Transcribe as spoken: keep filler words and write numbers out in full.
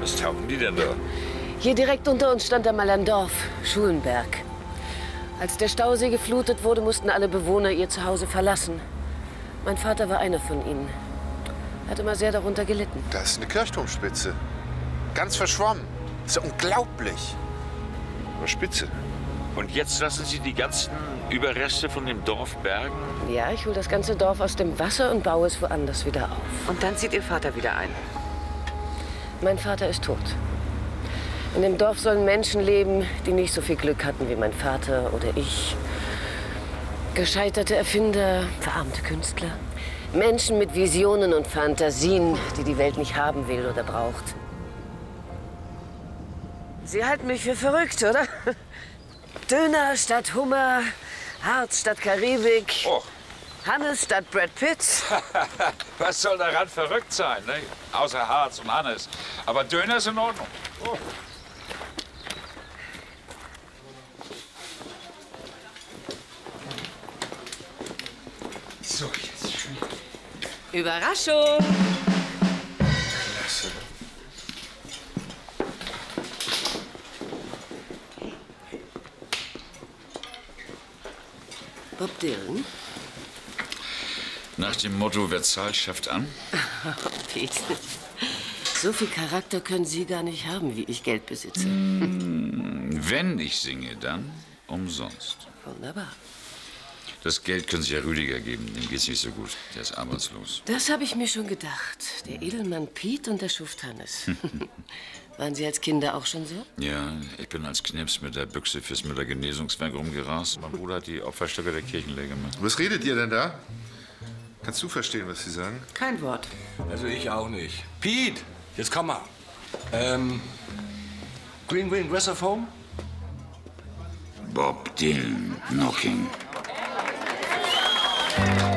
Was tauchen die denn da? Hier direkt unter uns stand einmal ein Dorf, Schulenberg. Als der Stausee geflutet wurde, mussten alle Bewohner ihr Zuhause verlassen. Mein Vater war einer von ihnen. Er hat immer sehr darunter gelitten. Das ist eine Kirchturmspitze. Ganz verschwommen. Das ist ja unglaublich. Aber spitze. Und jetzt lassen Sie die ganzen Überreste von dem Dorf bergen? Ja, ich hole das ganze Dorf aus dem Wasser und baue es woanders wieder auf. Und dann zieht Ihr Vater wieder ein? Mein Vater ist tot. In dem Dorf sollen Menschen leben, die nicht so viel Glück hatten wie mein Vater oder ich. Gescheiterte Erfinder, verarmte Künstler. Menschen mit Visionen und Fantasien, die die Welt nicht haben will oder braucht. Sie halten mich für verrückt, oder? Döner statt Hummer, Harz statt Karibik, Oh. Hannes statt Brad Pitt. Was soll daran verrückt sein, ne? Außer Harz und Hannes. Aber Döner ist in Ordnung. Oh. So, jetzt schön. Überraschung! Klasse. Bob Dylan? Nach dem Motto, wer zahlt, schafft an? Pete, so viel Charakter können Sie gar nicht haben, wie ich Geld besitze. Hm, wenn ich singe, dann umsonst. Wunderbar. Das Geld können Sie ja Rüdiger geben, dem geht's nicht so gut. Der ist arbeitslos. Das habe ich mir schon gedacht. Der Edelmann Piet und der Schuft Hannes. Waren Sie als Kinder auch schon so? Ja, ich bin als Knips mit der Büchse fürs Müller-Genesungswerk rumgerast. Mein Bruder hat die Opferstöcke der Kirchenlehr gemacht. Was redet ihr denn da? Kannst du verstehen, was sie sagen? Kein Wort. Also ich auch nicht. Pete, jetzt komm mal. Ähm, Green Green Dress of Home? Bob Dylan, Knocking.